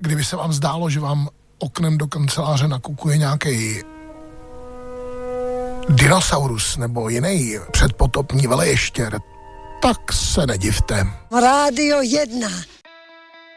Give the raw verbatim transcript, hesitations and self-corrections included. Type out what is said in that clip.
kdyby se vám zdálo, že vám oknem do kanceláře nakukuje nějaký dinosaurus nebo jiný předpotopní veleještěr, tak se nedivte. Rádio jedna.